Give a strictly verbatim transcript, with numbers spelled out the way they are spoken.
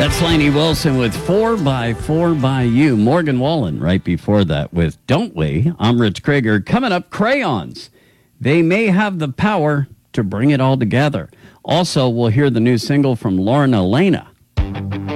That's Lainey Wilson with four by four by You. Morgan Wallen right before that with Don't We? I'm Rich Krieger. Coming up, crayons. They may have the power to bring it all together. Also, we'll hear the new single from Lauren Elena.